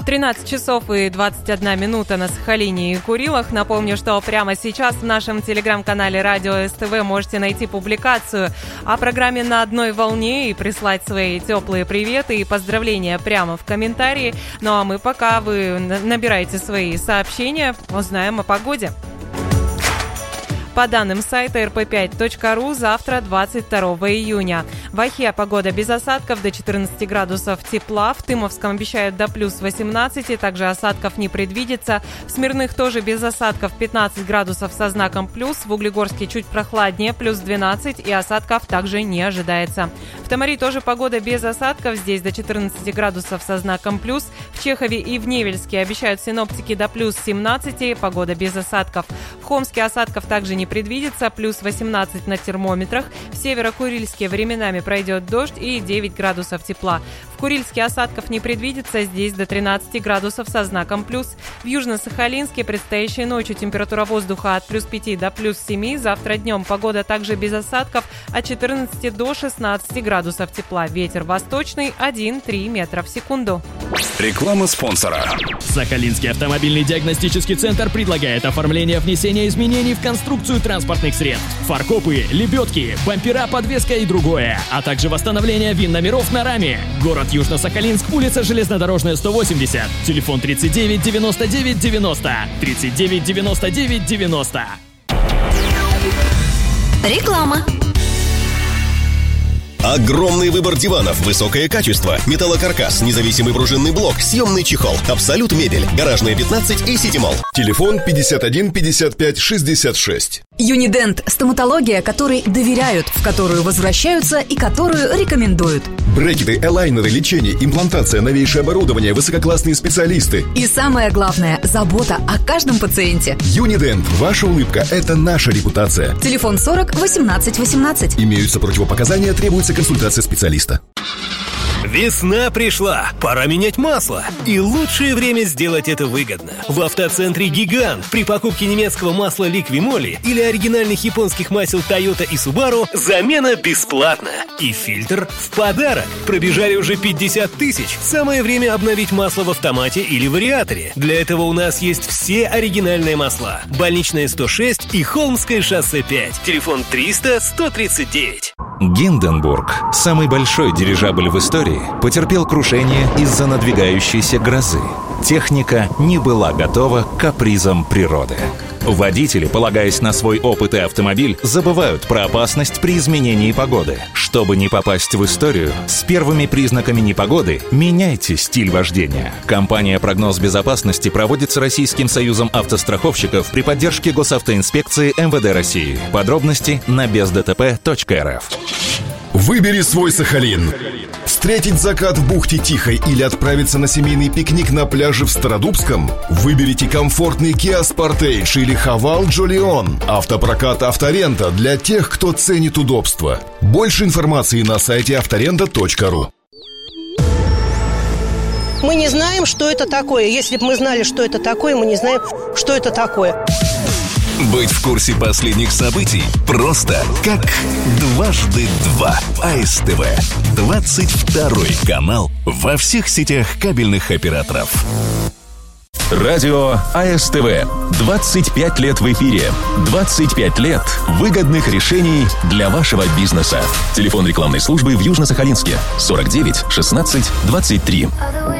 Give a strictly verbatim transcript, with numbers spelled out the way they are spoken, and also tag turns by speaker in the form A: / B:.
A: тринадцать часов и двадцать одна минута на Сахалине и Курилах. Напомню, что прямо сейчас в нашем телеграм-канале Радио СТВ можете найти публикацию о программе «На одной волне» и прислать свои теплые приветы и поздравления прямо в комментарии. Ну а мы, пока вы набираете свои сообщения, узнаем о погоде. По данным сайта эр пэ пять точка ру, завтра, двадцать второго июня. В Ахе погода без осадков, до четырнадцати градусов тепла. В Тымовском обещают до плюс восемнадцати, также осадков не предвидится. В Смирных тоже без осадков, пятнадцать градусов со знаком плюс. В Углегорске чуть прохладнее, плюс двенадцать, и осадков также не ожидается. В Тамари тоже погода без осадков, здесь до четырнадцати градусов со знаком плюс. В Чехове и в Невельске обещают синоптики до плюс семнадцати, погода без осадков. В Хомске осадков также не предвидится, плюс восемнадцать на термометрах. В Северо-Курильске временами пройдет дождь и девять градусов тепла. В Курильске осадков не предвидится, здесь до тринадцати градусов со знаком плюс. В Южно-Сахалинске предстоящей ночью температура воздуха от плюс пяти до плюс семи. Завтра днем погода также без осадков, от четырнадцати до шестнадцати градусов тепла. Ветер восточный один-три метра в секунду.
B: Реклама спонсора.
C: Сахалинский автомобильный диагностический центр предлагает оформление внесения изменений в конструкцию транспортных средств. Фаркопы, лебедки, бампера, подвеска и другое. А также восстановление ВИН-номеров на раме. Город Южно-Сахалинск, улица Железнодорожная, сто восемьдесят. Телефон тридцать девять девяносто девять девяносто. тридцать девять девяносто девять девяносто.
D: Реклама.
E: Огромный выбор диванов, высокое качество, металлокаркас, независимый пружинный блок, съемный чехол, Абсолют мебель, Гаражная пятнадцать и Ситимолл.
F: Телефон пятьдесят один пятьдесят пять шестьдесят шесть.
D: Юнидент – стоматология, которой доверяют, в которую возвращаются и которую рекомендуют.
F: Брекеты, элайнеры, лечение, имплантация, новейшее оборудование, высококлассные специалисты.
D: И самое главное – забота о каждом пациенте.
F: Юнидент. Ваша улыбка – это наша репутация.
D: Телефон сорок восемнадцать восемнадцать.
F: Имеются противопоказания, требуется консультация специалиста.
G: Весна пришла, пора менять масло. И лучшее время сделать это выгодно. В автоцентре «Гигант» при покупке немецкого масла «Ликвимоли» или оригинальных японских масел «Тойота» и «Субару» замена бесплатна. И фильтр в подарок. Пробежали уже пятьдесят тысяч. Самое время обновить масло в автомате или вариаторе. Для этого у нас есть все оригинальные масла. Больничная сто шесть и Холмское шоссе пять. Телефон триста сто тридцать девять.
H: Гинденбург, самый большой дирижабль в истории, потерпел крушение из-за надвигающейся грозы. Техника не была готова к капризам природы. Водители, полагаясь на свой опыт и автомобиль, забывают про опасность при изменении погоды. Чтобы не попасть в историю, с первыми признаками непогоды меняйте стиль вождения. Компания «Прогноз безопасности» проводится Российским союзом автостраховщиков при поддержке Госавтоинспекции эм вэ дэ России. Подробности на без дэ тэ пэ точка эр эф.
F: Выбери свой Сахалин. Встретить закат в бухте Тихой или отправиться на семейный пикник на пляже в Стародубском? Выберите комфортный Kia Sportage или Haval Jolion. Автопрокат «Авторента» для тех, кто ценит удобство. Больше информации на сайте авторента точка ру.
I: Мы не знаем, что это такое. Если бы мы знали, что это такое, мы не знаем, что это такое.
B: Быть в курсе последних событий просто как дважды два. а эс тэ вэ двадцать второй канал во всех сетях кабельных операторов.
H: Радио а эс тэ вэ. двадцать пять лет в эфире. двадцать пять лет выгодных решений для вашего бизнеса. Телефон рекламной службы в Южно-Сахалинске сорок девять шестнадцать двадцать три.